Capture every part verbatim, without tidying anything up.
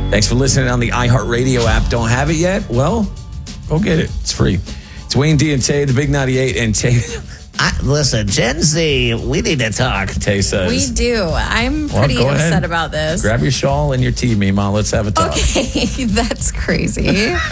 Thanks for listening on the iHeartRadio app. Don't have it yet? Well, go get it. It's free. It's Wayne D and Tay, the Big ninety-eight, and Tay. I, listen, Gen Z, we need to talk. Tay says. We do. I'm Well, pretty go upset ahead. about this. Grab your shawl and your tea, Mima. Let's have a talk. Okay, that's crazy.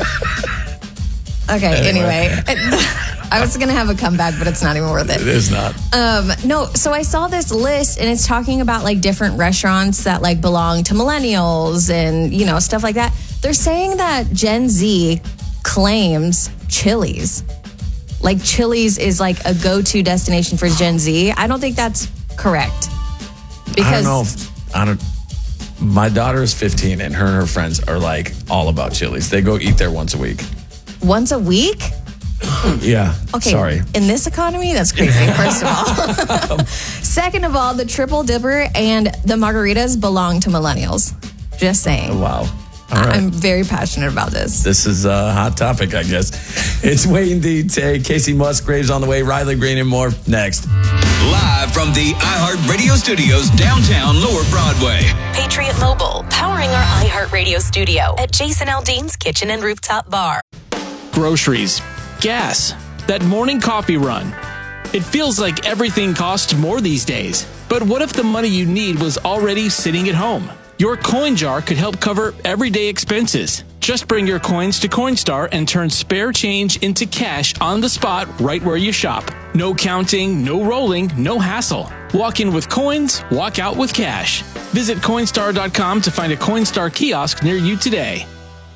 Okay, Anyway. anyway. I was going to have a comeback, but it's not even worth it. It is not. Um, no, so I saw this list and it's talking about like different restaurants that like belong to millennials and, you know, stuff like that. They're saying that Gen Z claims Chili's. Like Chili's is like a go-to destination for Gen Z. I don't think that's correct. Because I don't know. If, I don't. My daughter is fifteen, and her and her friends are like all about Chili's. They go eat there once a week. once a week? Yeah. Okay. Sorry. In this economy, that's crazy, first of all. Second of all, the Triple Dipper and the margaritas belong to millennials. Just saying. Wow. All right. I'm very passionate about this. This is a hot topic, I guess. It's Wayne D. Tay, Casey Musgraves on the way, Riley Green and more next. Live from the iHeartRadio studios downtown Lower Broadway. Patriot Mobile, powering our iHeartRadio studio at Jason Aldean's Kitchen and Rooftop Bar. Groceries, gas, that morning coffee run. It feels like everything costs more these days. But what if the money you need was already sitting at home? Your coin jar could help cover everyday expenses. Just bring your coins to Coinstar and turn spare change into cash on the spot right where you shop. No counting, no rolling, no hassle. Walk in with coins, walk out with cash. Visit Coinstar dot com to find a Coinstar kiosk near you today.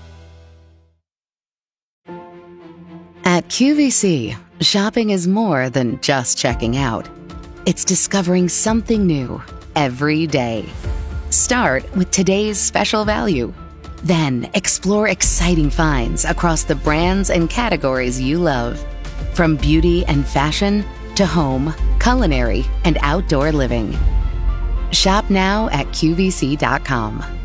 At Q V C, shopping is more than just checking out. It's discovering something new every day. Start with today's special value. Then explore exciting finds across the brands and categories you love. From beauty and fashion to home, culinary, and outdoor living. Shop now at Q V C dot com.